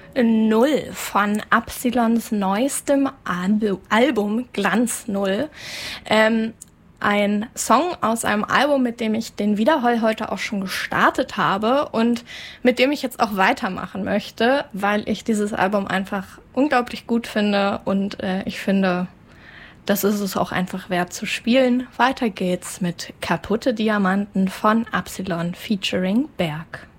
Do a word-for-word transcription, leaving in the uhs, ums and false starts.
Null von Absilons neuestem Albu- Album Glanz Null. Ähm, ein Song aus einem Album, mit dem ich den Wiederhall heute auch schon gestartet habe und mit dem ich jetzt auch weitermachen möchte, weil ich dieses Album einfach unglaublich gut finde und äh, ich finde, das ist es auch einfach wert zu spielen. Weiter geht's mit Kaputte Diamanten von Absilon featuring Berg.